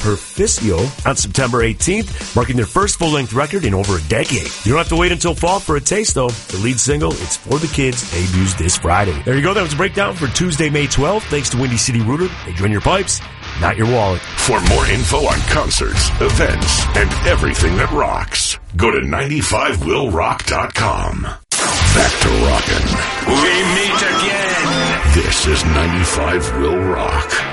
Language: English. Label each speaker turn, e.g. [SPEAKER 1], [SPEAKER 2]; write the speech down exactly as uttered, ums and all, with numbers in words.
[SPEAKER 1] Perficio on September eighteenth, marking their first full-length record in over a decade. You don't have to wait until fall for a taste, though. The lead single, It's For the Kids, debuts this Friday. There you go. That was a breakdown for Tuesday, May twelfth. Thanks to Windy City Rooter. They drain your pipes, not your wallet.
[SPEAKER 2] For more info on concerts, events, and everything that rocks, go to ninety-five will rock dot com. Back to rockin'.
[SPEAKER 3] We meet again.
[SPEAKER 2] This is ninety-five Will Rock.